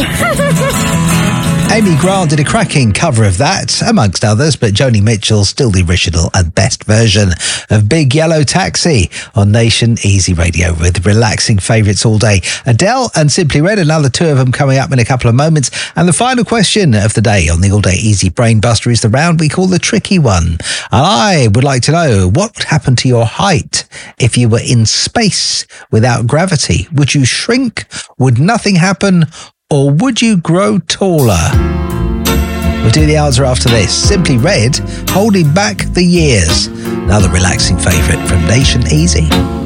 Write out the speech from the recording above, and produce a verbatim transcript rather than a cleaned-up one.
Amy Grant did a cracking cover of that, amongst others, but Joni Mitchell still the original and best version of Big Yellow Taxi on Nation Easy Radio with relaxing favourites all day. Adele and Simply Red, another two of them coming up in a couple of moments. And the final question of the day on the All Day Easy Brain Buster is the round we call the tricky one. And I would like to know, what would happen to your height if you were in space without gravity? Would you shrink? Would nothing happen? Or would you grow taller? We'll do the answer after this. Simply Red, Holding Back the Years. Another relaxing favourite from Nation Easy.